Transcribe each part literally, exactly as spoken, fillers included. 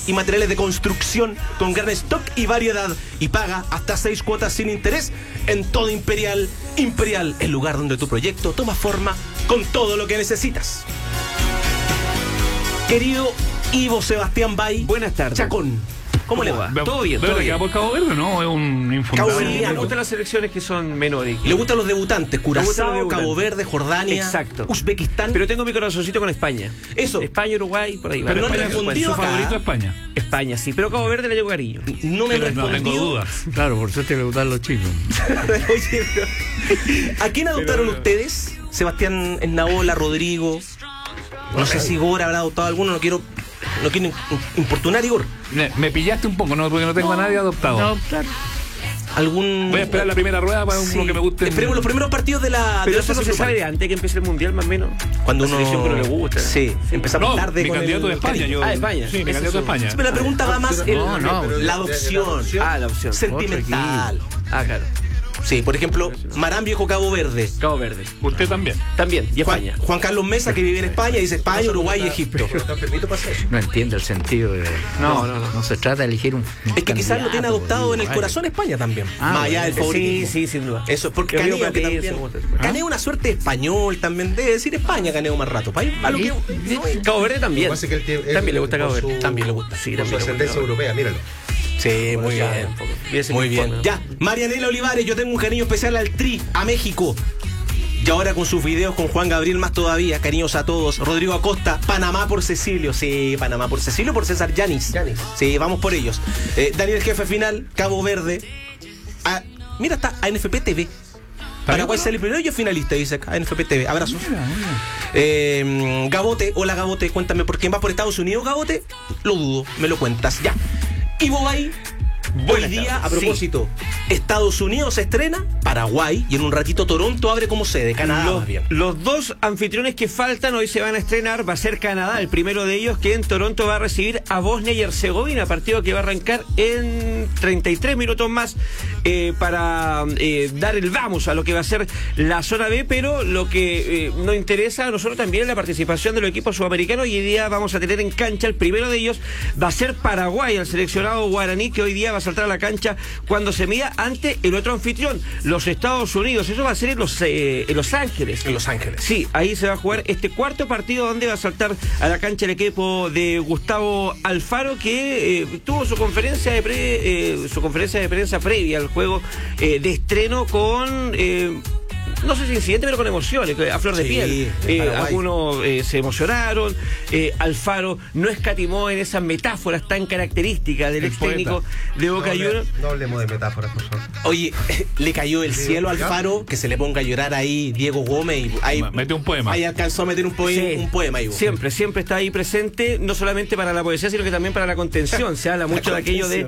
y materiales de construcción con gran stock y variedad. Y paga hasta seis cuotas sin interés en todo Imperial. Imperial, el lugar donde tu proyecto toma forma con todo lo que necesitas. Querido Ivo Sebastián Bay. Buenas tardes. Chacón. ¿Cómo, ¿Cómo le va? Todo bien, todo bien. por Cabo Verde, ¿no? Es un infundable. Sí, me gustan las selecciones que son menores. Le gustan los debutantes, Curazao, Cabo Verde, Jordania, exacto, Uzbekistán. Pero tengo mi corazoncito con España. Eso. España, Uruguay, por ahí. Pero no España, respondió ¿Su acá. favorito España? España, sí, pero Cabo Verde le llevo cariño. No me pero respondió. No tengo dudas. Claro, por suerte le gustan los chicos. Oye, pero, ¿a quién adoptaron pero, ustedes? Sebastián Esnaola, Rodrigo. No sé si Igor habrá adoptado alguno, no quiero... No quiero importunar, Igor. Me, me pillaste un poco, ¿no? Porque no tengo no, a nadie adoptado. No, claro. ¿Algún... Voy a esperar la primera rueda para sí. uno que me guste. Esperemos los primeros partidos de la... Pero de eso no se sabe de antes que empiece el Mundial, más o menos. Cuando la uno... selección que no le gusta. Sí, empezamos no, tarde mi con candidato el... de España. Yo... Ah, España. Sí, mi candidato de España. Sí, pero la pregunta va más en no, no, la adopción. Ah, la opción. Sentimental. Ah, claro. Sí, por ejemplo, Marán Viejo, Cabo Verde. Cabo Verde. Usted también. También, y Juan, España. Juan Carlos Mesa, que vive en España, dice España, Uruguay y Egipto. No entiendo el sentido de... No, no, no. No se trata de elegir un... un es que quizás lo tiene adoptado en el Uruguay. corazón España también. Ah, más allá del favoritismo. Sí, sí, sin duda. Eso es porque Caneo, Caneo, que también... eso, Caneo una suerte de español también. Debe decir España, Caneo más rato. Pa' a lo que... No, Cabo Verde también. Que él tiene, él, también le gusta Cabo Verde. Su, también le gusta. Sí, por su también ascendencia europea, míralo. Sí, muy bien. Muy bien. Ya, Marianela Olivares, yo tengo un cariño especial al Tri, a México. Y ahora con sus videos con Juan Gabriel más todavía, cariños a todos. Rodrigo Acosta, Panamá por Cecilio. Sí, Panamá por Cecilio, por César Yanis. Yanis. Sí, vamos por ellos. Eh, Daniel Jefe Final, Cabo Verde. Ah, mira, está A N F P T V. Paraguay sale primero y yo finalista, dice acá, A N F P T V. Abrazos. Mira, mira. Eh, Gabote, hola Gabote, cuéntame por quién vas por Estados Unidos, Gabote. Lo dudo, me lo cuentas. Ya. Ivo Bay. Hoy día, a propósito, sí. Estados Unidos se estrena, Paraguay, y en un ratito Toronto abre como sede, Canadá. Los, más bien. los dos anfitriones que faltan hoy se van a estrenar, va a ser Canadá, el primero de ellos, que en Toronto va a recibir a Bosnia y Herzegovina, partido que va a arrancar en treinta y tres minutos más eh, para eh, dar el vamos a lo que va a ser la zona B, pero lo que eh, nos interesa a nosotros también es la participación de los equipos sudamericanos, y hoy día vamos a tener en cancha, el primero de ellos va a ser Paraguay, el seleccionado guaraní, que hoy día va a saltar a la cancha cuando se mida ante el otro anfitrión, los Estados Unidos. Eso va a ser en Los, eh, en Los Ángeles. En Los Ángeles. Sí, ahí se va a jugar este cuarto partido donde va a saltar a la cancha el equipo de Gustavo Alfaro, que eh, tuvo su conferencia de pre, eh, su conferencia de prensa previa al juego eh, de estreno con... Eh, no sé si incidente, pero con emociones, a flor de sí, piel. Eh, algunos eh, se emocionaron. Eh, Alfaro no escatimó en esas metáforas tan características del ex técnico de Boca Juniors. No, no hablemos de metáforas, por favor. Oye, le cayó el cielo a Alfaro, que se le ponga a llorar ahí Diego Gómez. Y ahí, mete un poema. Ahí alcanzó a meter un, poema, sí, un poema. Ahí, siempre, siempre está ahí presente, no solamente para la poesía, sino que también para la contención. Se habla mucho de aquello de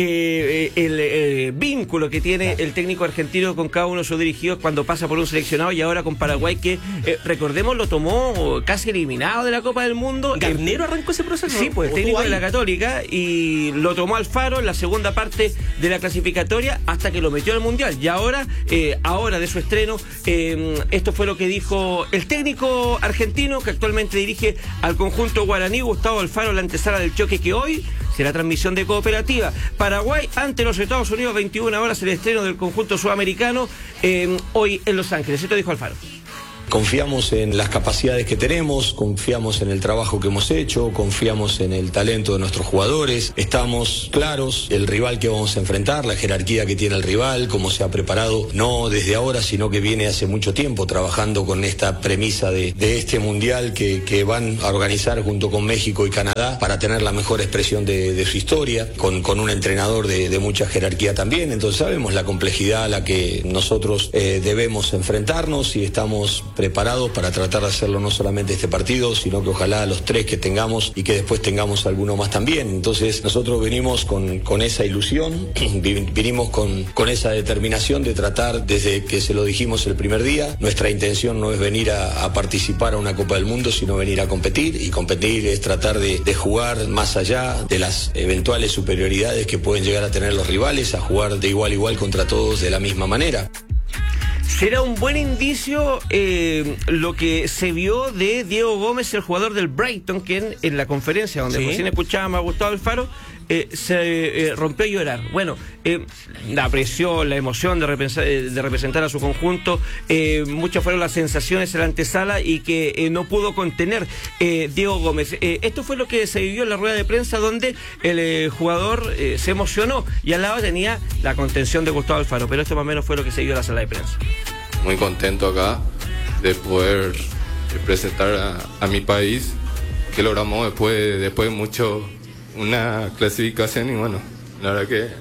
eh, el eh, vínculo que tiene el técnico argentino con cada uno de sus dirigidos cuando pasa por un seleccionado, y ahora con Paraguay, que eh, recordemos lo tomó casi eliminado de la Copa del Mundo. ¿Garnero arrancó ese proceso? Sí, pues el técnico de la Católica, y lo tomó Alfaro en la segunda parte de la clasificatoria hasta que lo metió al Mundial. Y ahora, eh, ahora de su estreno, eh, esto fue lo que dijo el técnico argentino que actualmente dirige al conjunto guaraní, Gustavo Alfaro, la antesala del choque que hoy será transmisión de Cooperativa. Paraguay ante los Estados Unidos, veintiuna horas, el estreno del conjunto sudamericano, eh, hoy en Los Ángeles. Esto dijo Alfaro. Confiamos en las capacidades que tenemos, confiamos en el trabajo que hemos hecho, confiamos en el talento de nuestros jugadores, estamos claros el rival que vamos a enfrentar, la jerarquía que tiene el rival, cómo se ha preparado, no desde ahora, sino que viene hace mucho tiempo trabajando con esta premisa de, de este mundial que, que van a organizar junto con México y Canadá para tener la mejor expresión de, de su historia, con, con un entrenador de, de mucha jerarquía también. Entonces sabemos la complejidad a la que nosotros eh, debemos enfrentarnos, y estamos preparados para tratar de hacerlo no solamente este partido, sino que ojalá los tres que tengamos, y que después tengamos alguno más también. Entonces nosotros venimos con, con esa ilusión, vinimos con, con esa determinación de tratar, desde que se lo dijimos el primer día, nuestra intención no es venir a, a participar a una Copa del Mundo, sino venir a competir, y competir es tratar de, de jugar más allá de las eventuales superioridades que pueden llegar a tener los rivales, a jugar de igual a igual contra todos de la misma manera. Será un buen indicio eh, lo que se vio de Diego Gómez, el jugador del Brighton, que en, en la conferencia donde ¿Sí? recién escuchábamos a Gustavo Alfaro, eh, se eh, rompió a llorar. Bueno, eh, la presión, la emoción de, repensar, de representar a su conjunto, eh, muchas fueron las sensaciones en la antesala y que eh, no pudo contener eh, Diego Gómez. Eh, esto fue lo que se vivió en la rueda de prensa, donde el eh, jugador eh, se emocionó y al lado tenía la contención de Gustavo Alfaro, pero esto más o menos fue lo que se vio en la sala de prensa. Muy contento acá de poder representar a, a mi país, que logramos después, después de mucho una clasificación y bueno, la verdad que...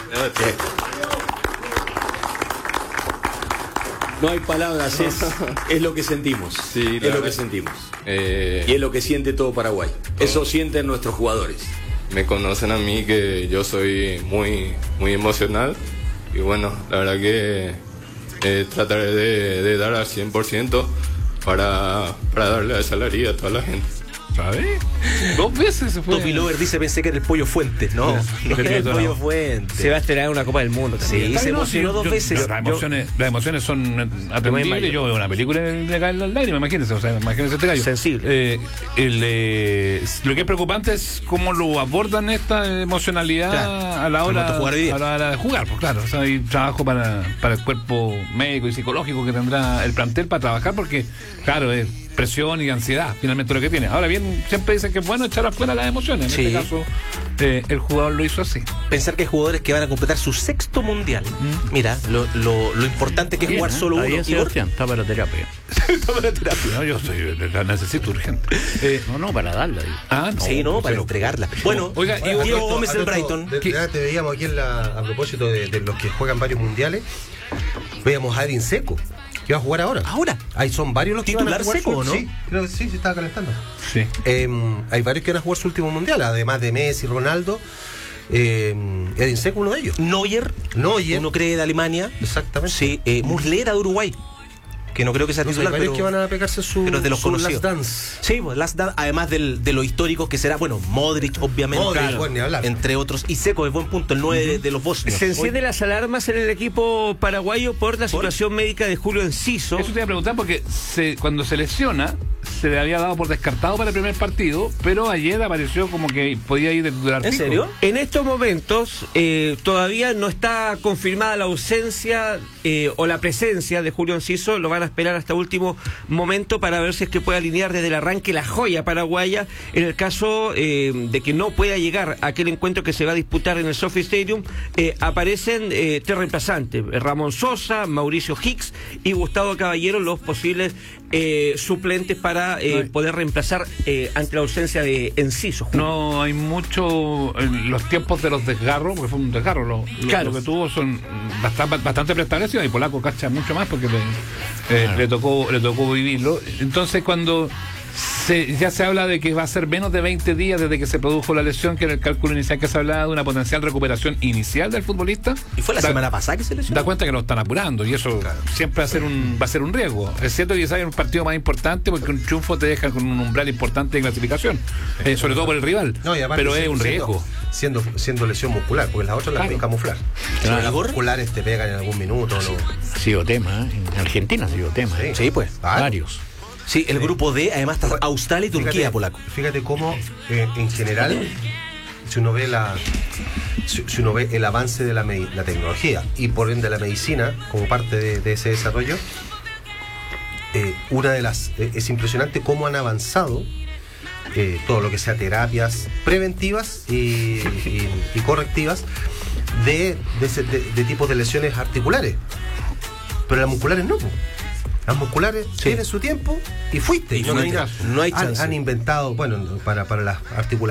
No hay palabras, es, es lo que sentimos. Sí, es lo verdad. que sentimos. Eh, Y es lo que siente todo Paraguay. Eso sienten nuestros jugadores. me conocen a mí que yo soy muy, muy emocional y bueno, la verdad que eh, trataré de, de dar al cien por ciento para, para darle a esa alegría a toda la gente. ¿Sabes? Dos veces se fue. Topi Lover dice, pensé que era el Pollo Fuentes. No, no Qué era el bonito, Pollo ¿no? Fuentes. Se va a estrenar una Copa del Mundo también. Sí, se No, emocionó sí, dos yo- veces. yo- Las emociones, las emociones son atendibles. Yo veo una película y le caen las lágrimas, imagínense. O sea, imagínense este gallo. Sensible. Eh, el, eh, lo que es preocupante es cómo lo abordan esta emocionalidad Claro, a la hora al momento de jugar hoy día. a la hora de jugar. Pues claro, o sea, hay trabajo para, para el cuerpo médico y psicológico que tendrá el plantel para trabajar, porque, claro, es presión y ansiedad, finalmente lo que tiene. Ahora bien, siempre dicen que es bueno echar afuera las emociones. En Sí. este caso, eh, el jugador lo hizo así. Pensar que hay jugadores que van a completar su sexto mundial. Mira, lo, lo, lo importante que es Bien, jugar ¿eh? solo Está uno. bien, Igor, Sebastián, está para terapia. No, yo soy, la necesito urgente. Eh, No, no, para darla. digo. ah, no, sí, no, para pero- entregarla. Bueno, Oiga, y Diego Diego Gómez del Brighton. De, ¿Qué? de- te veíamos aquí en la, a propósito de, de los que juegan varios mundiales, veíamos a Edin Seco, que va a jugar ahora. ¿Ahora? Ahí son varios los que van a ¿Titular jugar Seco, su- o no? Sí, creo que sí, se estaba calentando. Sí. Eh, hay varios que van a jugar su último mundial, además de Messi, Ronaldo. Eh, Edin Seco, uno de ellos. Neuer, Neuer. uno cree de Alemania. Exactamente. Sí, eh, Muslera de Uruguay, que no creo que sea Entonces, hay titular, varios pero, que van a pegarse su, pero es de los su conocidos. last dance. Sí, pues Last Dance, además del, de los históricos que será, bueno, Modric, obviamente, Modric, claro, bueno, ni hablar. entre otros, y Seco es buen punto, el nueve de, de los bosnios. Se encienden las alarmas en el equipo paraguayo por la ¿Por? situación médica de Julio Enciso. Eso te iba a preguntar porque se, cuando se lesiona se le había dado por descartado para el primer partido, pero ayer apareció como que podía ir de titular ¿En fijo. serio? En estos momentos eh, todavía no está confirmada la ausencia eh, o la presencia de Julio Enciso. Lo van a esperar hasta último momento para ver si es que puede alinear desde el arranque la joya paraguaya en el caso eh, de que no pueda llegar a aquel encuentro que se va a disputar en el Sophie Stadium. Eh, aparecen eh, tres reemplazantes: Ramón Sosa, Mauricio Hicks y Gustavo Caballero, los posibles eh, suplentes para eh, poder reemplazar eh, ante la ausencia de Enciso. No hay mucho en los tiempos de los desgarros, porque fue un desgarro. Lo, lo- Claro. lo que tuvo son bastante, bastante preestablecidos y Polaco cacha mucho más porque le, eh, le tocó le tocó vivirlo. Entonces, cuando se, ya se habla de que va a ser menos de veinte días desde que se produjo la lesión, que era el cálculo inicial que se hablaba de una potencial recuperación inicial del futbolista. Y fue la da- semana pasada que se lesionó. Da cuenta que lo están apurando y eso siempre va a ser un va a ser un riesgo. Es cierto que quizás es un partido más importante porque un triunfo te deja con un umbral importante de clasificación, eh, sobre todo por el rival. No, y aparte pero es siendo- un riesgo. Siendo, siendo lesión muscular, porque las otras las Claro. pueden camuflar. Claro. Las musculares te pegan en algún minuto. ¿no? Ha sido tema, ¿eh? En Argentina ha sido tema. ¿eh? Sí, pues. Claro. Varios. Sí, el grupo D, además está Australia y Turquía, Fíjate- Polaco. Fíjate cómo, eh, en general, si uno ve la si, si uno ve el avance de la, medi- la tecnología y por ende la medicina como parte de, de ese desarrollo, eh, una de las eh, es impresionante cómo han avanzado eh, todo lo que sea terapias preventivas y, y- y correctivas de, de, ese- de- de tipos de lesiones articulares, pero las musculares no. po. Las musculares tienen su tiempo y fuiste. Y fuiste. hay, No hay han, chance. han inventado, bueno, para, para las articulaciones